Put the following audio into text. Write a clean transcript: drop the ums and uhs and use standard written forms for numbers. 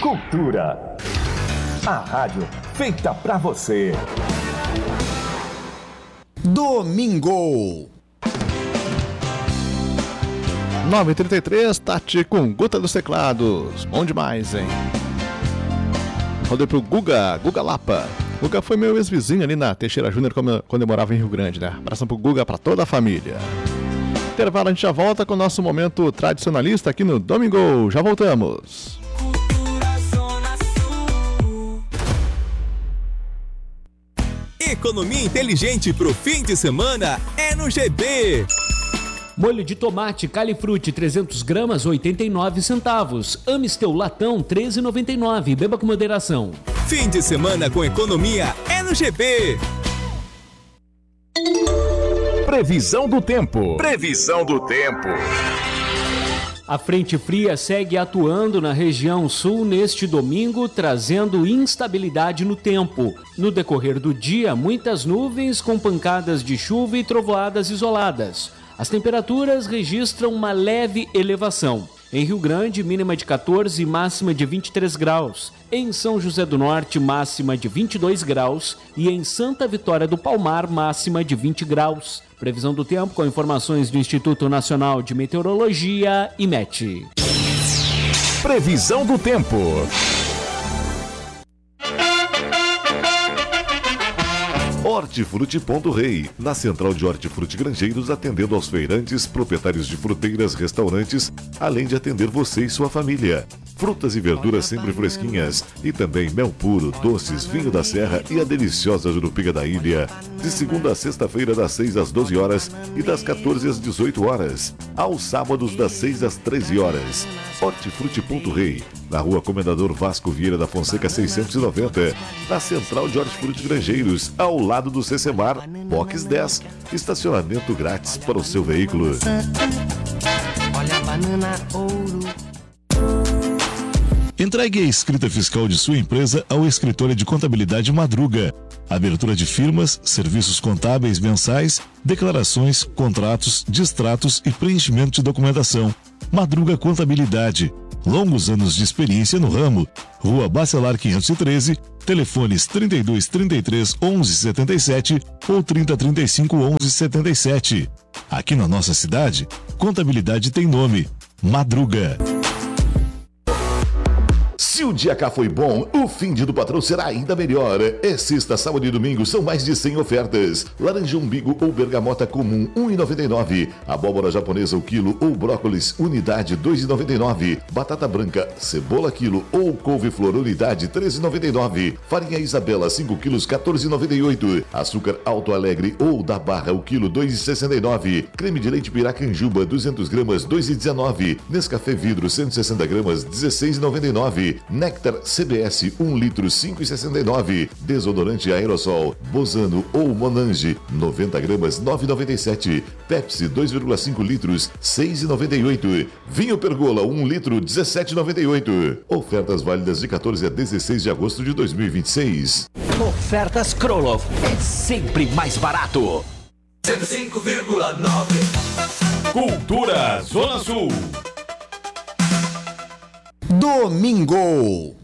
Cultura. A rádio feita pra você. Domingo. 9h33, Tati com Guta dos Teclados. Bom demais, hein? Rodei pro Guga Lapa. Guga foi meu ex-vizinho ali na Teixeira Júnior quando eu morava em Rio Grande, né? Abração pro Guga, pra toda a família. Intervalo, a gente já volta com o nosso momento tradicionalista aqui no Domingo. Já voltamos. Economia inteligente pro fim de semana é no GB. Molho de tomate Califruti 300 gramas 89 centavos. Amistel latão 13,99. Beba com moderação. Fim de semana com economia é no GB. Previsão do tempo. A frente fria segue atuando na região sul neste domingo, trazendo instabilidade no tempo. No decorrer do dia, muitas nuvens com pancadas de chuva e trovoadas isoladas. As temperaturas registram uma leve elevação. Em Rio Grande, mínima de 14 e máxima de 23 graus. Em São José do Norte, máxima de 22 graus. E em Santa Vitória do Palmar, máxima de 20 graus. Previsão do tempo com informações do Instituto Nacional de Meteorologia, IMET. Previsão do tempo. Hortifruti Ponto Rei, na central de Hortifruti Grangeiros, atendendo aos feirantes, proprietários de fruteiras, restaurantes, além de atender você e sua família. Frutas e verduras sempre fresquinhas e também mel puro, doces, vinho da serra e a deliciosa jurupiga da ilha. De segunda a sexta-feira, das 6 às 12 horas e das 14 às 18 horas. Aos sábados, das 6 às 13 horas. Hortifruti Ponto Rei, na rua Comendador Vasco Vieira da Fonseca 690, na central de Hortifruti Grangeiros, ao lado do Cecemar, Box 10, estacionamento grátis para o seu veículo. Olha a banana ouro. Entregue a escrita fiscal de sua empresa ao escritório de contabilidade Madruga. Abertura de firmas, serviços contábeis mensais, declarações, contratos, distratos e preenchimento de documentação. Madruga Contabilidade. Longos anos de experiência no ramo. Rua Bacelar 513, telefones 32 33 11 77 ou 30 35 11 77. Aqui na nossa cidade, contabilidade tem nome: Madruga. Se o dia cá foi bom, o fim de do patrão será ainda melhor. É sexta, sábado e domingo, são mais de 100 ofertas. Laranja umbigo ou bergamota comum, R$ 1,99. Abóbora japonesa o quilo ou brócolis, unidade, R$ 2,99. Batata branca, cebola quilo ou couve-flor, unidade, R$ 13,99. Farinha Isabela, 5 quilos, R$ 14,98. Açúcar Alto Alegre ou da Barra, o quilo, R$ 2,69. Creme de leite Piracanjuba, 200 gramas, R$ 2,19. Nescafé vidro, 160 gramas, R$ 16,99. Néctar CBS 1 litro 5,69. Desodorante aerossol Bozano ou Monange 90 gramas 9,97. Pepsi 2,5 litros 6,98. Vinho Pergola 1 litro 17,98. Ofertas válidas de 14 a 16 de agosto de 2026. Ofertas Krolov é sempre mais barato. 105,9. Cultura Zona Sul. Domingo.